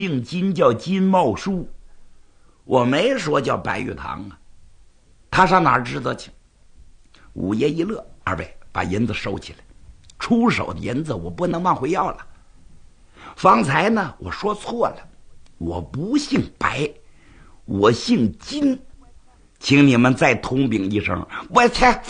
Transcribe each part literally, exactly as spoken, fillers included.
姓金，叫金茂书，我没说叫白玉堂啊。他上哪儿知道去？五爷一乐，二位把银子收起来，出手的银子我不能往回要了。方才呢，我说错了，我不姓白，我姓金，请你们再通禀一声。我切！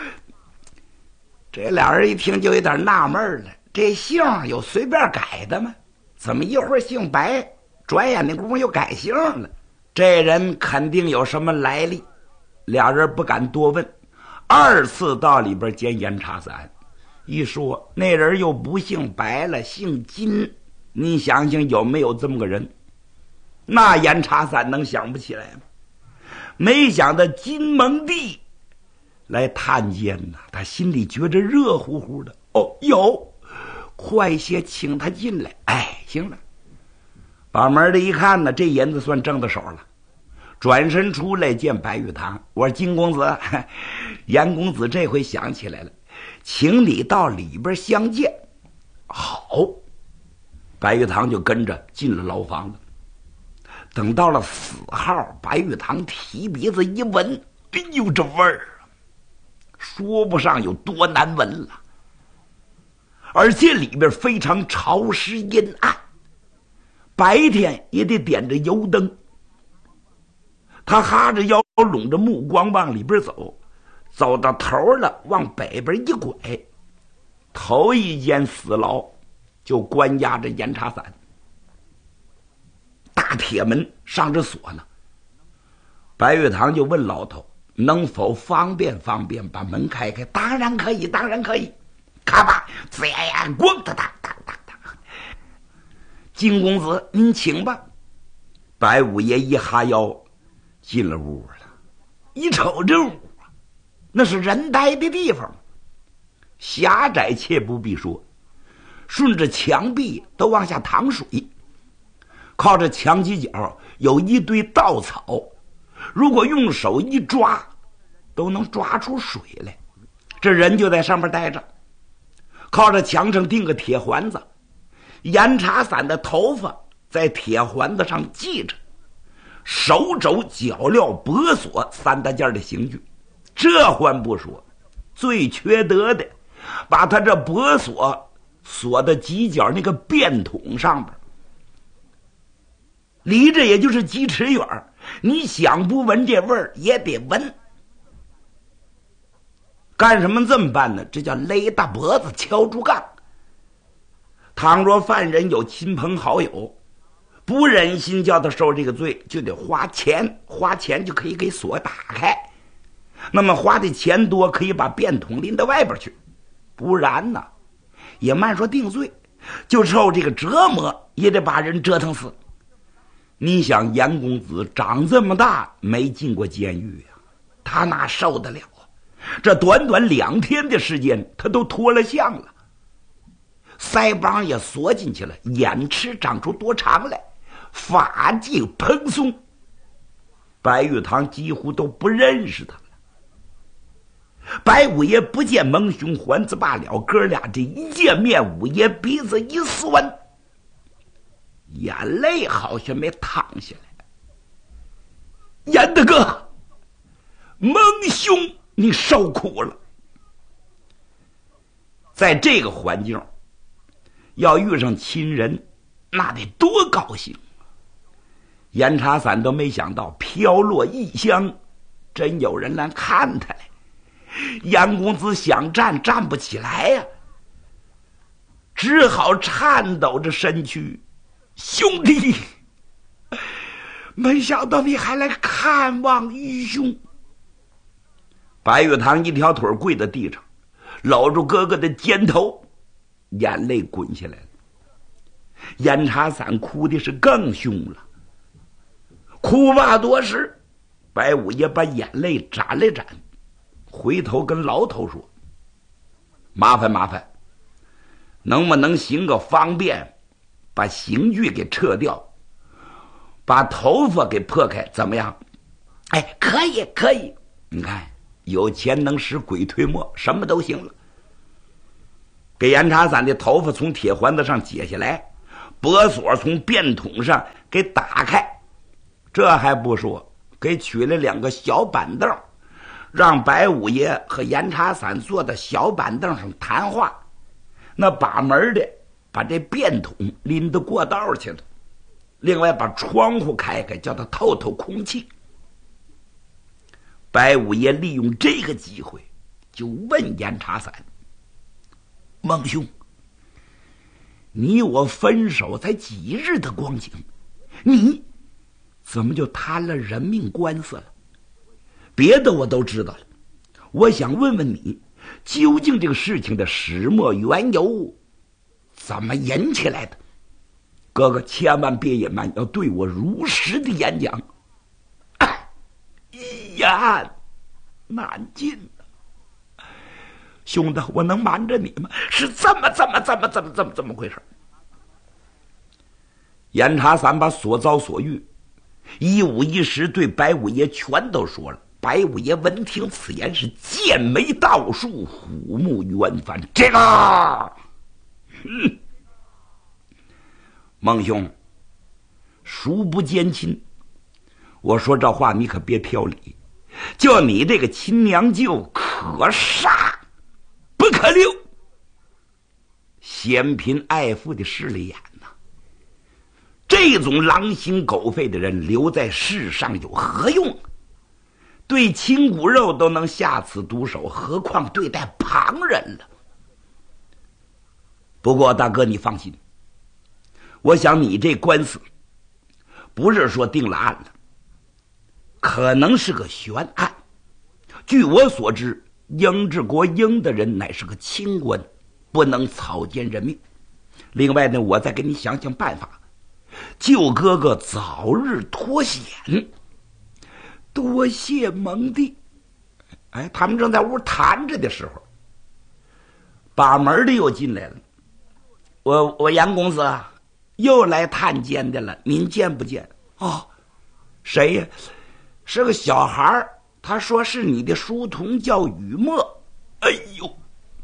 这俩人一听就有点纳闷了，这姓有随便改的吗？怎么一会儿姓白，转眼的功夫又改姓了？这人肯定有什么来历，俩人不敢多问。二次到里边见严茶伞，一说那人又不姓白了，姓金。你想想有没有这么个人？那严茶伞能想不起来吗？没想到金蒙帝来探监呐，他心里觉着热乎乎的。哦，有，快些请他进来。哎，行了。把门的一看呢，这银子算挣到手了。转身出来见白玉堂，我说金公子，严公子这回想起来了，请你到里边相见。好，白玉堂就跟着进了牢房了。等到了死号，白玉堂提鼻子一闻，哎呦，这味儿啊，说不上有多难闻了。而且里边非常潮湿阴暗，白天也得点着油灯。他哈着腰，拢着目光往里边走，走到头了，往北边一拐，头一间死牢就关押着严茶伞。大铁门上着锁呢。白玉堂就问老头能否方便方便把门开开。当然可以，当然可以。咔吧，贼呀，咣当当当当当。金公子您请吧。白五爷一哈腰进了屋了。一瞅这屋，那是人待的地方，狭窄且不必说，顺着墙壁都往下淌水，靠着墙犄角有一堆稻草，如果用手一抓都能抓出水来。这人就在上面待着，靠着墙上钉个铁环子，严茶伞的头发在铁环子上系着，手肘脚镣脖锁三大件的刑具。这还不说，最缺德的把他这脖锁锁在犄角那个便桶上边，离着也就是几尺远，你想不闻这味儿也得闻。干什么这么办呢？这叫勒大脖子敲竹杠。倘若犯人有亲朋好友不忍心叫他受这个罪，就得花钱，花钱就可以给锁打开。那么花的钱多，可以把便桶拎到外边去，不然呢也慢说定罪，就受这个折磨也得把人折腾死。你想严公子长这么大没进过监狱呀、啊，他哪受得了啊？这短短两天的时间他都脱了相了，腮帮也缩进去了，眼齿长出多长来，发髻蓬松，白玉堂几乎都不认识他了。白五爷不见蒙兄还子罢了，哥俩这一见面，五爷鼻子一酸，眼泪好像没淌下来。严大哥，蒙兄你受苦了。在这个环境要遇上亲人，那得多高兴。严茶伞都没想到飘落异乡，真有人来看他来。严公子想站站不起来呀、啊，只好颤抖着身躯，兄弟，没想到你还来看望愚兄。白玉堂一条腿跪在地上，搂住哥哥的肩头，眼泪滚下来了。严茶伞哭的是更凶了。哭罢多时，白五爷把眼泪沾了沾，回头跟牢头说：麻烦麻烦，能不能行个方便，把刑具给撤掉，把头发给破开，怎么样？哎，可以可以，你看有钱能使鬼推磨，什么都行了。给严茶伞的头发从铁环子上解下来， 拨锁从便桶上给打开。这还不说，给取了两个小板凳，让白五爷和严茶伞坐在小板凳上谈话。那把门的把这便桶拎到过道去了，另外把窗户开开，叫他透透空气。白五爷利用这个机会就问严茶伞：孟兄，你我分手才几日的光景，你怎么就摊了人命官司了？别的我都知道了，我想问问你，究竟这个事情的始末缘由怎么引起来的？哥哥千万别隐瞒，要对我如实的演讲。一言难尽啊！兄弟，我能瞒着你吗？是这么这么这么这么这么这么回事。严茶伞把所遭所遇一五一十对白五爷全都说了。白五爷闻听此言，是剑眉倒竖，虎目圆翻。这个，嗯，孟兄，孰不奸亲？我说这话你可别挑理，就你这个亲娘舅，可杀不可留。嫌贫爱富的势利眼呐，这种狼心狗肺的人留在世上有何用？对亲骨肉都能下此毒手，何况对待旁人了？不过大哥你放心，我想你这官司不是说定了案了，可能是个悬案。据我所知，英治国英的人乃是个清官，不能草菅人命。另外呢，我再给你想想办法，救哥哥早日脱险。多谢蒙弟。哎，他们正在屋谈着的时候，把门的又进来了。我我杨公子啊，又来探监的了，您见不见？哦，谁呀？是个小孩，他说是你的书童，叫雨墨。哎呦，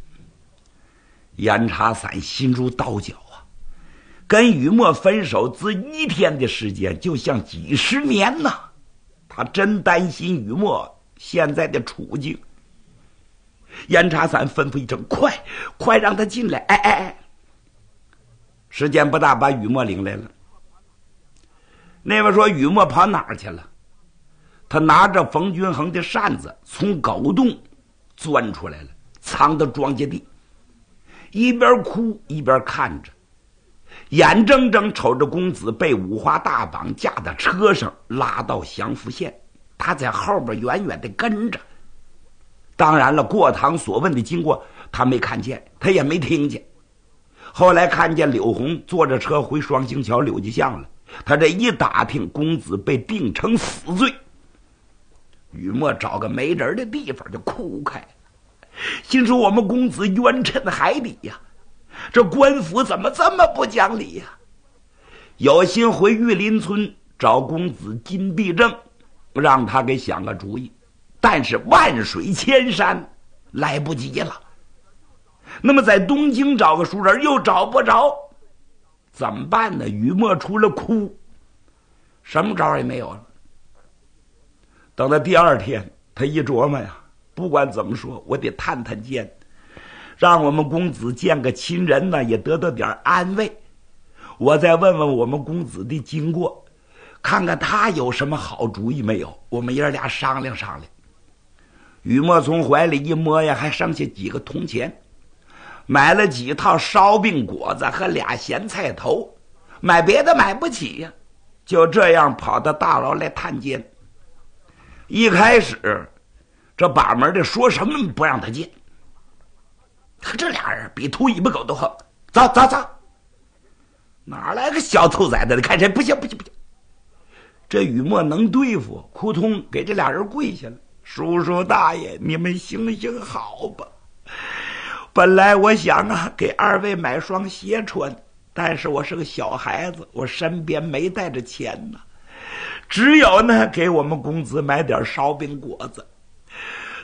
严茶伞心如刀绞啊！跟雨墨分手只一天的时间，就像几十年呐！他真担心雨墨现在的处境。严茶伞吩咐一声：“快，快让他进来！”哎哎哎，时间不大，把雨墨领来了。那位说雨墨跑哪儿去了？他拿着冯君衡的扇子从狗洞钻出来了，藏到庄稼地，一边哭一边看着，眼睁睁瞅着公子被五花大绑架到车上拉到祥符县，他在后边远远地跟着。当然了，过堂所问的经过他没看见，他也没听见。后来看见柳红坐着车回双星桥柳家巷了，他这一打听，公子被定成死罪。雨墨找个没人的地方就哭开，心说我们公子冤沉海底呀、啊，这官府怎么这么不讲理呀、啊？有心回玉林村找公子金必正，让他给想个主意，但是万水千山来不及了。那么在东京找个熟人又找不着，怎么办呢？雨墨除了哭，什么招也没有了。等到第二天，他一琢磨呀，不管怎么说，我得探探监，让我们公子见个亲人呢，也得到点安慰。我再问问我们公子的经过，看看他有什么好主意没有，我们爷俩商量商量。雨墨从怀里一摸呀，还剩下几个铜钱，买了几套烧饼果子和俩咸菜头，买别的买不起呀，就这样跑到大牢来探监。一开始这把门的说什么不让他进，他这俩人比秃尾巴狗都横。走走走，哪来个小兔崽子的？看谁不行不行不行！这雨墨能对付，扑通给这俩人跪下了。叔叔大爷，你们行行好吧。本来我想啊，给二位买双鞋穿，但是我是个小孩子，我身边没带着钱呢，只有呢给我们公子买点烧饼果子。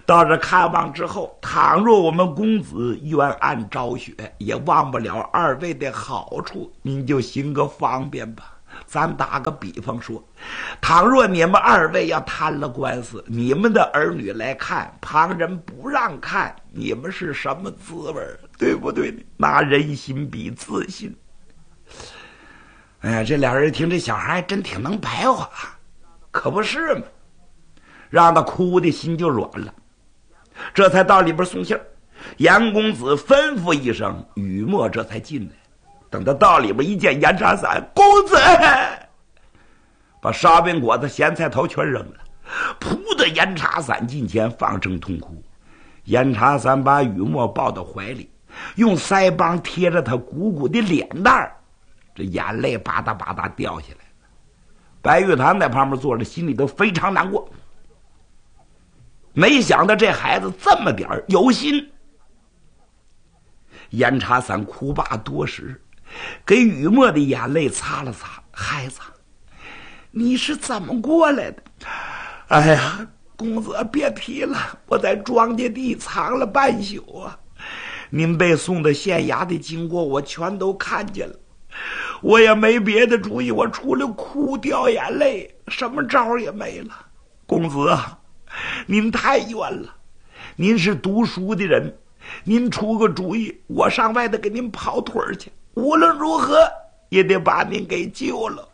到这看望之后，倘若我们公子冤案昭雪，也忘不了二位的好处，您就行个方便吧。咱打个比方说，倘若你们二位要摊了官司，你们的儿女来看，旁人不让看，你们是什么滋味，对不对？那人心比自信。哎呀，这俩人一听这小孩真挺能白话，可不是嘛，让他哭的心就软了。这才到里边送信儿，严公子吩咐一声，雨墨这才进来。等他到里边一见严茶伞，公子把烧饼果子咸菜头全扔了，扑的严茶伞近前放声痛哭。严茶伞把雨墨抱到怀里，用腮帮贴着他鼓鼓的脸蛋儿，这眼泪吧嗒吧嗒掉下来。白玉堂在旁边坐着，心里都非常难过，没想到这孩子这么点儿有心。严茶伞哭罢多时，给雨墨的眼泪擦了擦。孩子，你是怎么过来的？哎呀，公子别提了，我在庄稼地藏了半宿啊。您被送到县衙的经过我全都看见了，我也没别的主意，我除了哭掉眼泪，什么招也没了。公子啊，您太冤了，您是读书的人，您出个主意，我上外头给您跑腿去，无论如何也得把您给救了。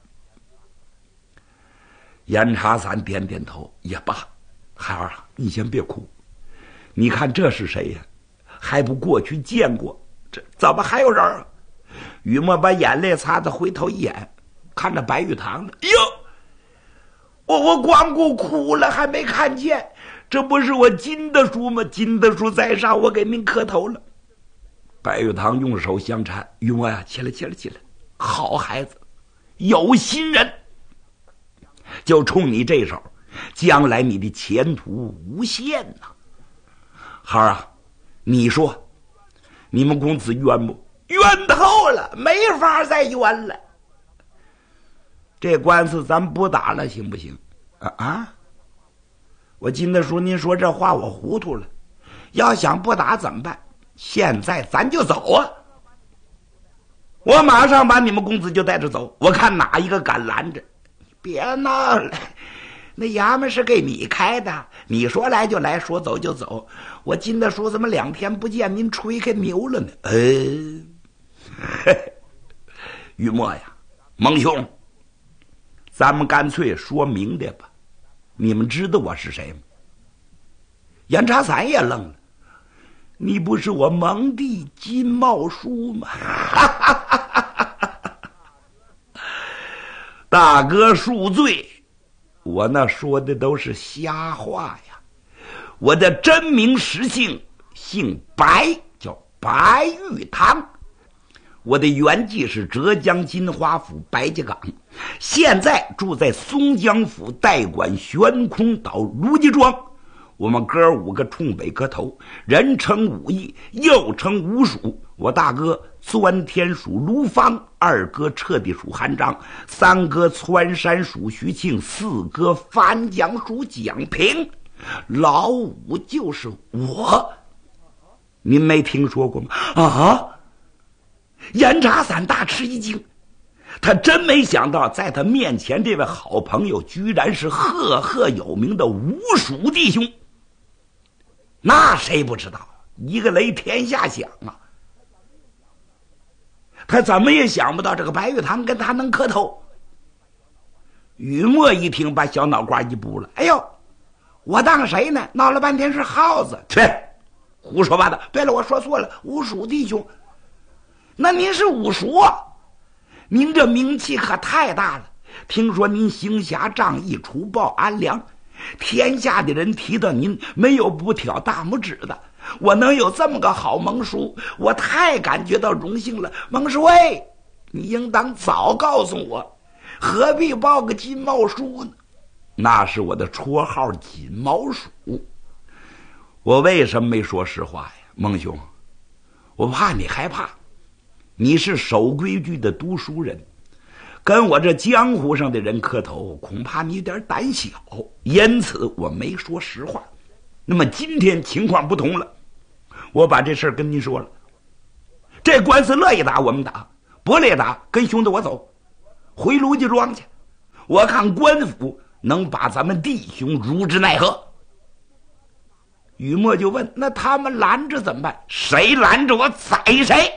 严茶伞点点头，也罢，孩儿啊，你先别哭，你看这是谁呀？还不过去见过，这怎么还有人啊？雨墨把眼泪擦得回头一眼，看着白玉堂的，哟，我我光顾哭了，还没看见，这不是我金德叔吗？金德叔在上，我给您磕头了。白玉堂用手相搀，雨墨呀，起来起来起来，好孩子，有心人，就冲你这手，将来你的前途无限呐。孩儿啊，你说你们公子冤不冤？透了，没法再冤了。这官司咱不打了行不行？啊啊！我金德叔，您说这话我糊涂了，要想不打怎么办？现在咱就走啊！我马上把你们公子就带着走，我看哪一个敢拦着。别闹了，那衙门是给你开的，你说来就来，说走就走。我金德叔怎么两天不见您吹开牛了呢？呃，雨墨呀，蒙兄，咱们干脆说明的吧，你们知道我是谁吗？严茶伞也愣了，你不是我蒙弟金茂叔吗？大哥恕罪，我那说的都是瞎话呀。我的真名实姓姓白，叫白玉堂。我的原籍是浙江金华府白家岗，现在住在松江府代管悬空岛卢家庄。我们哥五个冲北磕头，人称武艺，又称五鼠。我大哥钻天属卢芳，二哥彻地属韩章，三哥窜山属徐庆，四哥翻江属蒋平，老五就是我。您没听说过吗？啊！严茶伞大吃一惊，他真没想到在他面前这位好朋友居然是赫赫有名的五鼠弟兄。那谁不知道，一个雷天下响啊！他怎么也想不到这个白玉堂跟他能磕头。雨墨一听，把小脑瓜一拨了，哎呦，我当谁呢？闹了半天是耗子，去，胡说八道。对了，我说错了，五鼠弟兄。那您是五鼠啊？您这名气可太大了，听说您行侠仗义，除暴安良，天下的人提到您没有不挑大拇指的。我能有这么个好蒙叔，我太感觉到荣幸了。蒙叔喂，你应当早告诉我，何必报个金毛叔呢？那是我的绰号金毛鼠。我为什么没说实话呀？蒙兄，我怕你害怕，你是守规矩的读书人，跟我这江湖上的人磕头，恐怕你有点胆小，因此我没说实话。 那么今天情况不同了，我把这事儿跟您说了。这官司乐意打我们打，不乐意打跟兄弟我走，回卢家庄去。我看官府能把咱们弟兄如之奈何。雨墨就问：那他们拦着怎么办？谁拦着我宰谁。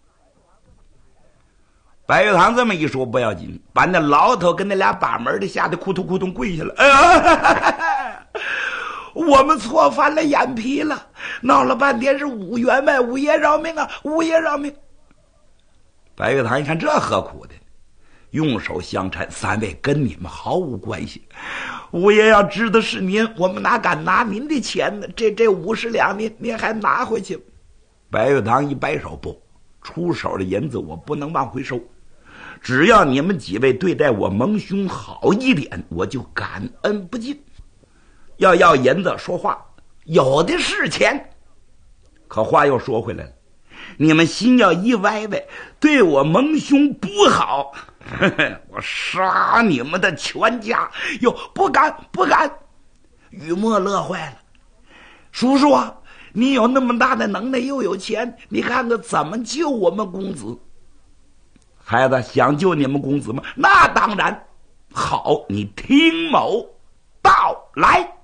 白玉堂这么一说不要紧，把那牢头跟那俩把门的吓得扑通扑通跪下了。哎呀，我们错翻了眼皮了，闹了半天是五员外，五爷饶命啊，五爷饶命。白玉堂一看这何苦的，用手相搀：三位跟你们毫无关系，五爷要知道是您，我们哪敢拿您的钱呢？这这五十两您您还拿回去。白玉堂一摆手：不，出手的银子我不能往回收，只要你们几位对待我蒙兄好一点，我就感恩不尽。要要银子说话有的是钱，可话又说回来了，你们心要一歪歪，对我蒙兄不好，呵呵，我杀你们的全家。哟，不敢不敢。雨墨乐坏了：叔叔啊，你有那么大的能耐又有钱，你看看怎么救我们公子。孩子想救你们公子吗？那当然。好，你听某道来。